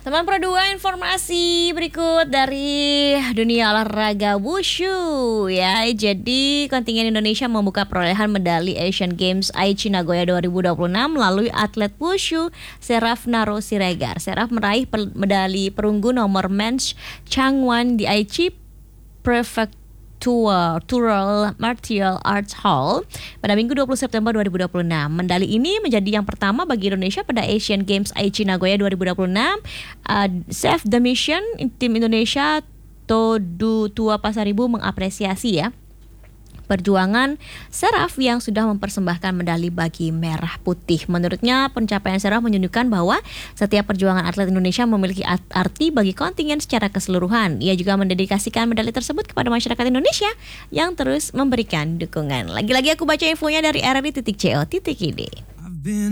Teman Pro 2, informasi berikut dari dunia olahraga wushu ya. Jadi kontingen Indonesia membuka perolehan medali Asian Games Aichi Nagoya 2026 melalui atlet wushu Seraf Naro Siregar. Seraf meraih medali perunggu nomor men's Changwon di Aichi Prefectural Martial Arts Hall pada Minggu 20 September 2026. Medali ini menjadi yang pertama bagi Indonesia pada Asian Games Aichi Nagoya 2026. Save the Mission, tim Indonesia Todu Tua Pasaribu mengapresiasi ya perjuangan Seraf yang sudah mempersembahkan medali bagi Merah Putih. Menurutnya, pencapaian Seraf menunjukkan bahwa setiap perjuangan atlet Indonesia memiliki arti bagi kontingen secara keseluruhan. Ia juga mendedikasikan medali tersebut kepada masyarakat Indonesia yang terus memberikan dukungan. Lagi-lagi aku baca infonya dari rri.co.id.